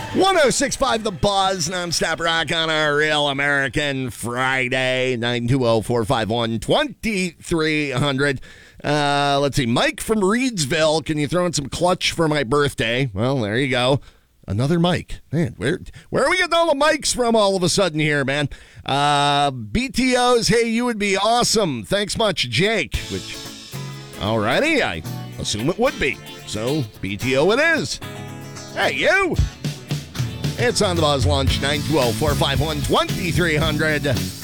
1065 The Buzz, nonstop rock on our Real American Friday, 920-451-2300. Let's see, Mike from Reedsville, can you throw in some Clutch for my birthday? Well, there you go. Another Mike. Man, where are we getting all the mics from all of a sudden here, man? BTOs, hey, you would be awesome. Thanks much, Jake. Which, alrighty, I assume it would be. So, BTO it is. Hey, you! It's on the Buzz Lunch, 920-451-2300.